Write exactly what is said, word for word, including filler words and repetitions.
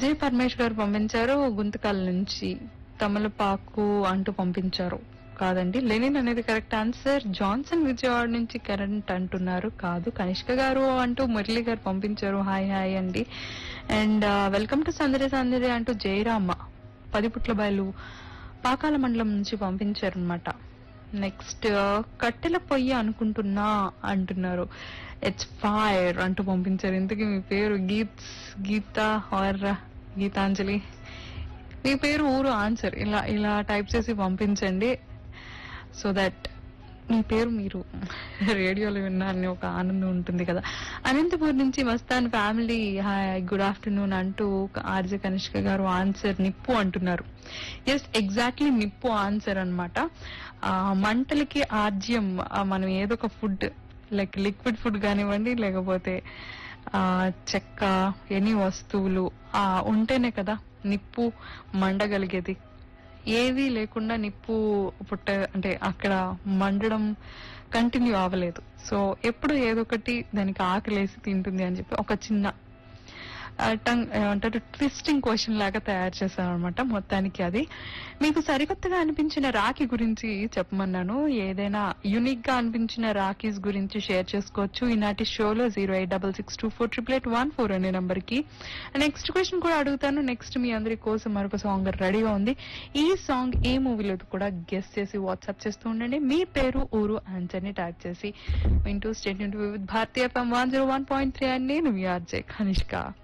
అజయ్ పరమేష్ గారు పంపించారు గుంతకల్ నుంచి. తమలపాకు అంటూ పంపించారు. కాదండి, లెనిన్ అనేది కరెక్ట్ ఆన్సర్. జాన్సన్ విజయవాడ నుంచి కరెంట్ అంటున్నారు. కాదు. కనిష్క గారు అంటూ మురళి గారు పంపించారు. హాయ్ హాయ్ అండి. అండ్ వెల్కమ్ టు సందడి సందడి అంటూ జయరామ పదిపుట్ల బయలు పాకాల మండలం నుంచి పంపించారనమాట. నెక్స్ట్ కట్టెల పొయ్యి అనుకుంటున్నా అంటున్నారు. ఇట్స్ ఫైర్ అంటూ పంపించారు. ఇంతకీ మీ పేరు గీత్ గీత ఆర్ గీతాంజలి, మీ పేరు ఊరు ఆన్సర్ ఇలా ఇలా టైప్ చేసి పంపించండి. సో దట్ మీ పేరు మీరు రేడియోలో విన్నారని ఒక ఆనందం ఉంటుంది కదా. అనంతపూర్ నుంచి Mastan family hi good afternoon అంటూ ఆర్జే కనిష్క గారు ఆన్సర్ నిప్పు అంటున్నారు. ఎస్, ఎగ్జాక్ట్లీ నిప్పు ఆన్సర్ అనమాట. మంటలకి ఆర్జ్యం మనం ఏదో ఒక ఫుడ్ లైక్ లిక్విడ్ ఫుడ్ కానివ్వండి, లేకపోతే ఆ చెక్క ఎన్ని వస్తువులు ఆ ఉంటేనే కదా నిప్పు మండగలిగేది. ఏది లేకుండా నిప్పు పుట్ట అంటే అక్కడ మండడం కంటిన్యూ అవ్వలేదు. సో ఎప్పుడు ఏదో ఒకటి దానికి ఆకలేసి తింటుంది అని చెప్పి ఒక చిన్న టంగ్ ఏమంటారు ట్విస్టింగ్ క్వశ్చన్ లాగా తయారు చేశాను అనమాట. మొత్తానికి అది మీకు సరికొత్తగా అనిపించిన రాఖీ గురించి చెప్పమన్నాను. ఏదైనా యూనిక్ గా అనిపించిన రాఖీస్ గురించి షేర్ చేసుకోవచ్చు ఈనాటి షోలో. Zero eight double six two four triple eight one four అనే నంబర్ కి. నెక్స్ట్ క్వశ్చన్ కూడా అడుగుతాను. నెక్స్ట్ మీ అందరి కోసం మరొక సాంగ్ రెడీగా ఉంది. ఈ సాంగ్ ఏ మూవీలో కూడా గెస్ చేసి వాట్సాప్ చేస్తూ ఉండండి. మీ పేరు ఊరు ఆన్సర్ ని టైప్ చేసి వింటూ state with Bharatiya FM one zero one point three and నేను మీ ఆర్జే కనిష్క.